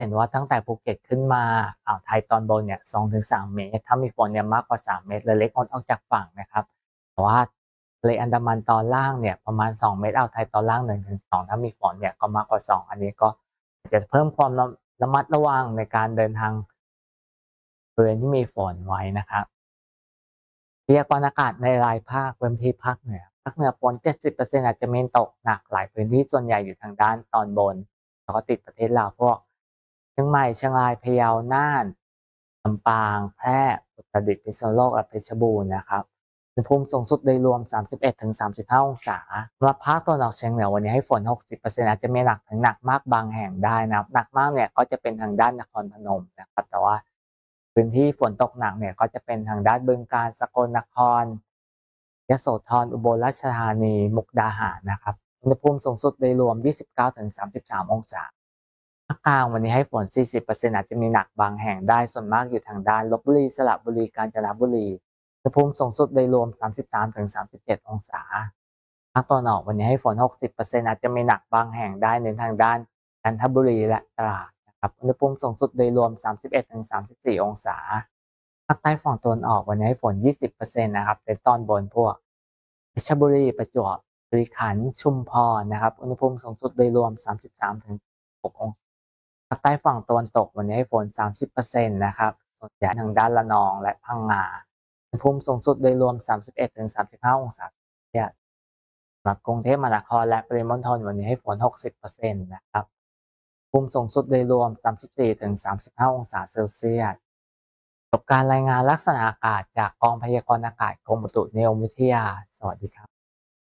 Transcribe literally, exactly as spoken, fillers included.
เห็นว่าตั้งแต่ภูเก็ตขึ้นมาอ่าวไทยตอนบนเนี่ย สองถึงสาม เมตร ถ้ามีฝนเนี่ยมากกว่า สาม เมตรเรือเล็กงดออกจากฝั่งนะครับแต่ว่าทะเลอันดามันตอนล่างเนี่ยประมาณ สอง เมตร อ่าวไทยตอนล่าง หนึ่งถึงสอง ถ้ามีฝนเนี่ยก็มากกว่า สอง อันนี้ก็จะเพิ่มความระระมัดระวังในการเดินทางบริเวณที่มีฝนไว้นะครับพยากรณ์อากาศในรายภาคเริ่มที่ภาคเหนือภาคเหนือฝน เจ็ดสิบเปอร์เซ็นต์ อาจจะมีตกหนักหลายพื้นที่ส่วนใหญ่อยู่ทางด้านตอนบนแล้วก็ติดประเทศลาวพวกเชียงใหม่เชียงรายพะเยาน่านลำปางแพร่อุตรดิตถ์พิษณุโลกและเพชรบูรณ์นะครับอุณหภูมิสูงสุดโดยรวม สามสิบเอ็ดถึงสามสิบห้า องศาสำหรับภาคตะวันออกเฉียงเหนือวันนี้ให้ฝน หกสิบเปอร์เซ็นต์ อาจจะมีหนักถึงหนักมากบางแห่งได้นะครับหนักมากเนี่ยก็จะเป็นทางด้านนครพนมนะครับแต่ว่าพื้นที่ฝนตกหนักเนี่ยก็จะเป็นทางด้านบึงกาฬสกลนครยโสธรอุบลราชธานีมุกดาหารนะครับอุณหภูมิสูงสุดโดยรวม ยี่สิบเก้าถึงสามสิบสาม องศาภาคกลางวันนี้ให้ฝน สี่สิบเปอร์เซ็นต์ อาจจะมีหนักบางแห่งได้ส่วนมากอยู่ทางด้านลพบุรีสระบุรีกาญจนบุรีอุณหภูมิสูงสุดโดยรวม สามสิบสามถึงสามสิบเจ็ด องศาภาคตะวันออกวันนี้ให้ฝน หกสิบเปอร์เซ็นต์ อาจจะมีหนักบางแห่งได้ในทางด้านจันทบุรีและตราดนะครับอุณหภูมิสูงสุดโดยรวม สามสิบเอ็ดถึงสามสิบสี่ องศาภาคใต้ฝั่งตะวันออกวันนี้ให้ฝน ยี่สิบเปอร์เซ็นต์ นะครับในตอนบนพวกเพชรบุรีประจวบคีรีขันธ์ชุมพรนะครับอุณหภูมิสูงสุดโดยรวม สามสิบสามถึงหก องศาภาคใต้ฝั่งตะวันตกวันนี้ให้ฝน สามสิบเปอร์เซ็นต์ นะครับส่วนใหญ่ทางด้านระนองและพังงาอุณหภูมิสูงสุดโดยรวม สามสิบเอ็ดถึงสามสิบห้า องศาเซลเซียสสำหรับกรุงเทพมหานครและปริมณฑลวันนี้ให้ฝน หกสิบเปอร์เซ็นต์ นะครับอุณหภูมิสูงสุดโดยรวม สามสิบสี่ถึงสามสิบห้า องศาเซลเซียสจบการรายงานลักษณะอากาศจากกองพยากรณ์อากาศกรมอุตุนิยมวิทยาสวัสดีครับ